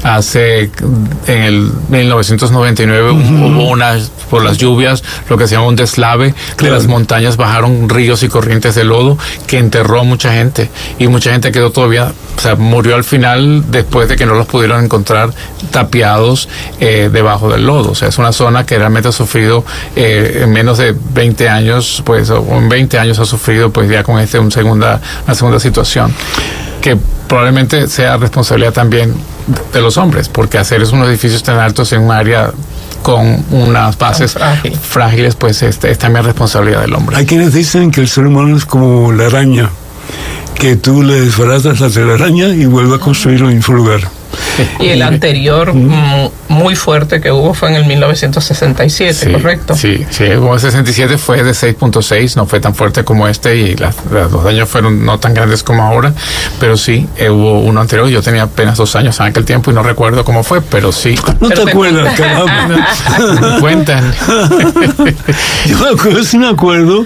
en el 1999 hubo por las lluvias, lo que se llama un deslave, de las montañas bajaron ríos y corrientes de lodo que enterró a mucha gente, y mucha gente quedó todavía, o sea, murió al final después de que no los pudieron encontrar tapiados debajo del lodo. O sea, es una zona que realmente ha sufrido en menos de 20 años, pues, o en 20 años ha sufrido, pues, ya con una segunda situación, que probablemente sea responsabilidad también de los hombres, porque hacer unos edificios tan altos en un área con unas bases frágiles, pues es también responsabilidad del hombre. Hay quienes dicen que el ser humano es como la araña, que tú le desbaratas la telaraña y vuelve a construirlo en el mismo lugar. Y el anterior muy fuerte que hubo fue en el 1967, sí, ¿correcto? Sí, el 67 fue de 6.6, no fue tan fuerte como este, y los daños fueron no tan grandes como ahora, pero sí, hubo uno anterior. Yo tenía apenas 2 años en aquel tiempo y no recuerdo cómo fue, pero sí. ¿No te acuerdas? Me cuentan. Yo sí me acuerdo,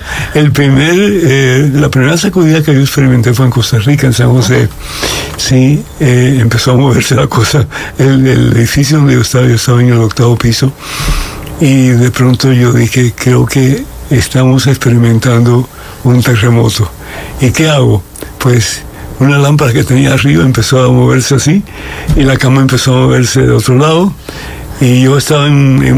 la primera sacudida que yo experimenté fue en Costa Rica, en San José. Sí, empezó a moverse la cosa. El edificio donde yo estaba en el 8º piso, y de pronto yo dije, creo que estamos experimentando un terremoto. ¿Y qué hago? Pues una lámpara que tenía arriba empezó a moverse así, y la cama empezó a moverse de otro lado, y yo estaba en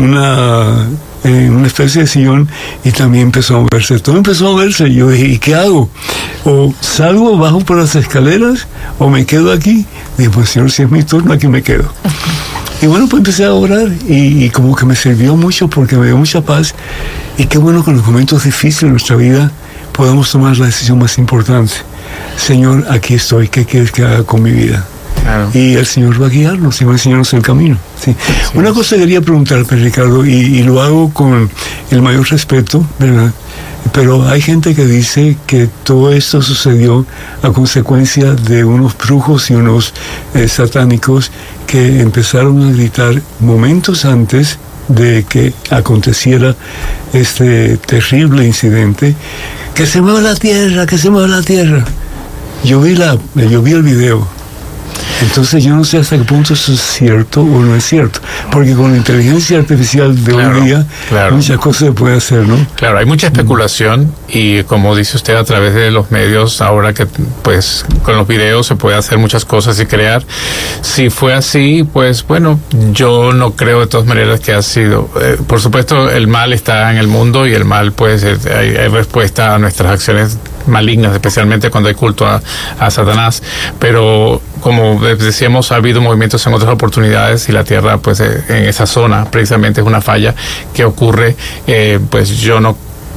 una especie de sillón, y también empezó a moverse. Todo empezó a moverse, y yo dije, ¿y qué hago? O salgo, bajo por las escaleras, o me quedo aquí. Dije, pues Señor, si es mi turno, aquí me quedo. Y bueno, pues empecé a orar, y como que me sirvió mucho, porque me dio mucha paz. Y qué bueno que en los momentos difíciles de nuestra vida podamos tomar la decisión más importante. Señor, aquí estoy, ¿qué quieres que haga con mi vida? Claro. Y el Señor va a guiarnos y va a enseñarnos el camino. ¿Sí? Sí. Una cosa quería preguntarte, Ricardo, y lo hago con el mayor respeto, ¿verdad? Pero hay gente que dice que todo esto sucedió a consecuencia de unos brujos y unos satánicos que empezaron a gritar momentos antes de que aconteciera este terrible incidente: que se mueva la tierra, que se mueva la tierra. Yo vi el video. Entonces yo no sé hasta qué punto eso es cierto o no es cierto, porque con la inteligencia artificial de hoy día, muchas cosas se puede hacer, ¿no? Claro, hay mucha especulación, y como dice usted, a través de los medios, ahora que pues con los videos se puede hacer muchas cosas y crear. Si fue así, pues bueno, yo no creo de todas maneras que ha sido. Por supuesto, el mal está en el mundo, y el mal, pues hay respuesta a nuestras acciones malignas, especialmente cuando hay culto a Satanás. Pero como decíamos, ha habido movimientos en otras oportunidades, y la tierra, pues en esa zona precisamente es una falla que ocurre. Pues yo no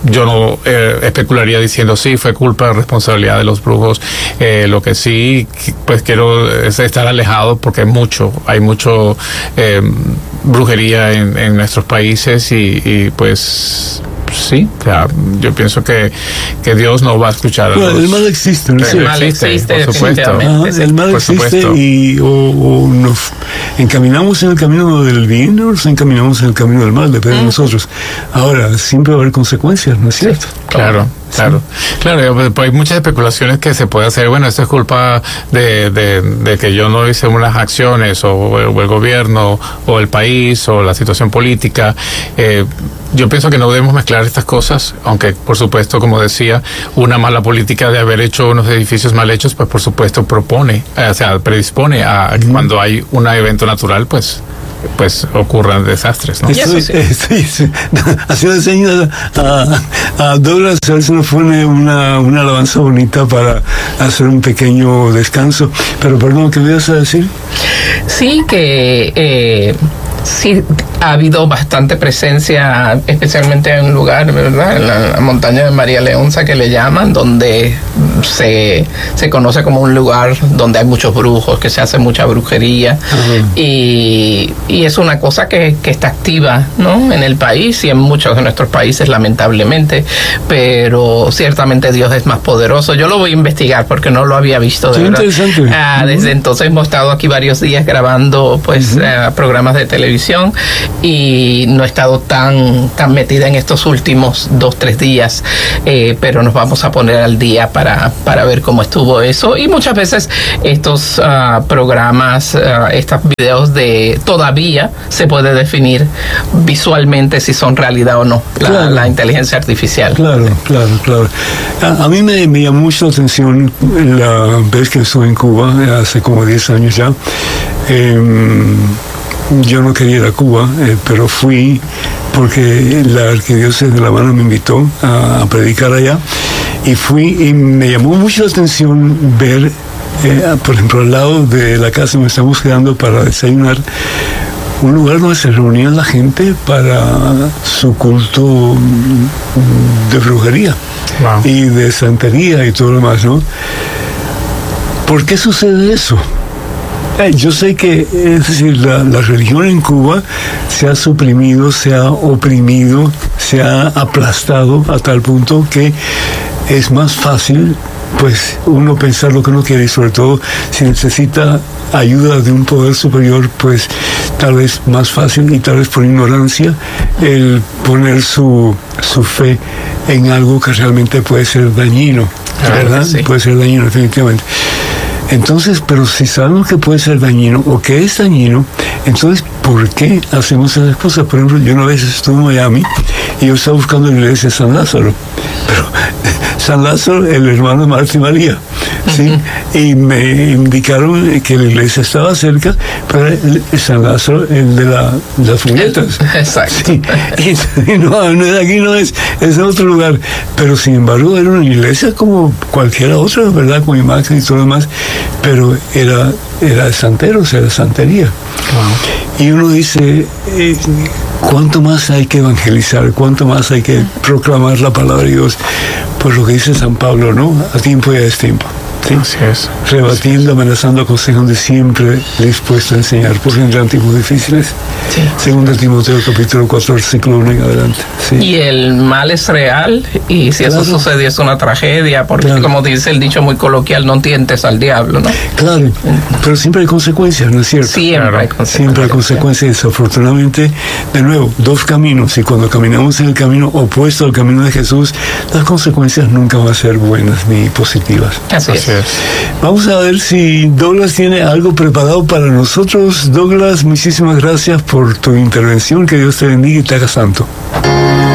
especularía diciendo sí, fue culpa, responsabilidad de los brujos. Lo que sí, pues quiero es estar alejado, porque hay mucho brujería en nuestros países, y pues sí, o sea, yo pienso que Dios no va a escuchar. El mal existe, ¿no? El mal existe, por supuesto. El mal existe, y o nos encaminamos en el camino del bien, o nos encaminamos en el camino del mal, depende de nosotros. Ahora, siempre va a haber consecuencias, ¿no es cierto? Claro. Hay muchas especulaciones que se puede hacer. Bueno, esto es culpa de que yo no hice unas acciones, o el gobierno, o el país, o la situación política. Yo pienso que no debemos mezclar estas cosas, aunque por supuesto, como decía, una mala política de haber hecho unos edificios mal hechos, pues por supuesto predispone a que cuando hay un evento natural, pues ocurran desastres, ¿no? Haciendo señas a Douglas, a ver si nos pone una alabanza bonita para hacer un pequeño descanso. Pero perdón, ¿qué me ibas a decir? Sí, que sí ha habido bastante presencia, especialmente en un lugar, ¿verdad?, en la montaña de María Leonza, que le llaman, donde se conoce como un lugar donde hay muchos brujos, que se hace mucha brujería. Y es una cosa que está activa, ¿no?, en el país y en muchos de nuestros países, lamentablemente, pero ciertamente Dios es más poderoso. Yo lo voy a investigar porque no lo había visto, de verdad. Interesante. Desde entonces hemos estado aquí varios días grabando programas de televisión, y no he estado tan metida en estos últimos 2-3 días, pero nos vamos a poner al día para para ver cómo estuvo eso. Y muchas veces estos programas, estos videos todavía se puede definir visualmente si son realidad o no, la inteligencia artificial. Claro. A mí me llamó mucho la atención la vez que estuve en Cuba, hace como 10 años ya. Yo no quería ir a Cuba, pero fui porque la arquidiócesis de La Habana me invitó a predicar allá, y fui, y me llamó mucho la atención ver, por ejemplo, al lado de la casa donde estamos quedando para desayunar, un lugar donde se reunía la gente para su culto de brujería. Wow. Y de santería y todo lo demás, ¿no? ¿Por qué sucede eso? Yo sé que, es decir, la religión en Cuba se ha suprimido, se ha oprimido, se ha aplastado a tal punto que es más fácil, pues, uno pensar lo que uno quiere, y sobre todo si necesita ayuda de un poder superior, pues tal vez más fácil, y tal vez por ignorancia, el poner su fe en algo que realmente puede ser dañino, ¿verdad? Sí. Puede ser dañino, definitivamente. Entonces, pero si sabemos que puede ser dañino o que es dañino, entonces, ¿por qué hacemos esas cosas? Por ejemplo, yo una vez estuve en Miami y yo estaba buscando la iglesia de San Lázaro, pero San Lázaro, el hermano de Marta y María, ¿sí? Y me indicaron que la iglesia estaba cerca, pero San Lázaro, el de las muñecas. Exacto. Sí. Y no, aquí no es de otro lugar. Pero sin embargo, era una iglesia como cualquiera otra, ¿verdad? Con imagen y todo lo demás, pero era de santeros, era santería. Wow. Y uno dice, ¿cuánto más hay que evangelizar? ¿Cuánto más hay que proclamar la palabra de Dios? Pues lo que dice San Pablo, ¿no? A tiempo y a destiempo. ¿Sí? Así es. Rebatiendo, amenazando, aconsejando, siempre dispuesto a enseñar, porque vendrán tiempos difíciles. Sí. Segundo Timoteo, capítulo 4, versículo 1 en adelante. Sí. Y el mal es real, y si eso sucede es una tragedia, porque como dice el dicho muy coloquial, no tientes al diablo, ¿no? Claro, pero siempre hay consecuencias, ¿no es cierto? Siempre hay consecuencias. Siempre hay consecuencias, desafortunadamente. De nuevo, dos caminos, y cuando caminamos en el camino opuesto al camino de Jesús, las consecuencias nunca van a ser buenas ni positivas. Así es. Vamos a ver si Douglas tiene algo preparado para nosotros. Douglas, muchísimas gracias por tu intervención. Que Dios te bendiga y te haga santo.